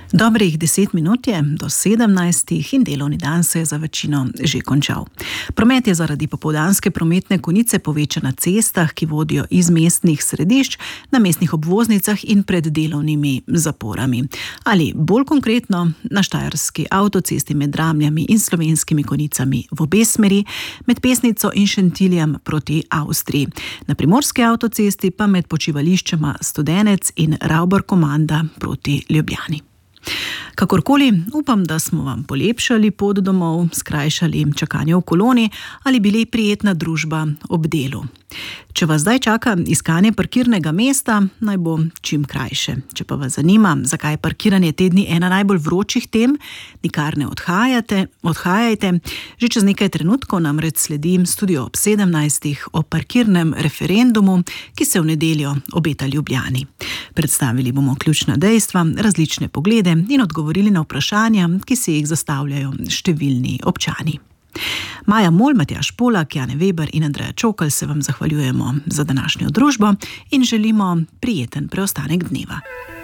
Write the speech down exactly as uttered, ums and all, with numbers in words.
Dobrih deset minut je do sedemnajstih in delovni dan se je za večino že končal. Promet je zaradi popoldanske prometne konice povečan na cestah, ki vodijo iz mestnih središč, na mestnih obvoznicah in pred delovnimi zaporami. Ali bolj konkretno na štajerski avtocesti med Dramljami in Slovenskimi Konicami v obe smeri, med Pesnico in Šentiljem proti Avstriji. Na primorski avtocesti pa med počivališčema Studenec in Ravbar-Komanda proti Ljubljani. Kakorkoli, upam, da smo vam polepšali pot domov, skrajšali čakanje v koloni ali bili prijetna družba ob delu. Če vas zdaj čaka iskanje parkirnega mesta, naj bo čim krajše. Če pa vas zanima, zakaj je parkiranje te dni ena najbolj vročih tem, nikar ne odhajate, odhajajte. Že čez nekaj trenutkov namreč sledi Studio ob sedemnajstih o parkirnem referendumu, ki se v nedeljo obeta Ljubljani. Predstavili bomo ključna dejstva, različne poglede in odgovorili na vprašanja, ki si jih zastavljajo številni občani. Maja Mol, Matjaž Polak, Jane Weber in Andreja Čokl se vam zahvaljujemo za današnjo družbo in želimo prijeten preostanek dneva.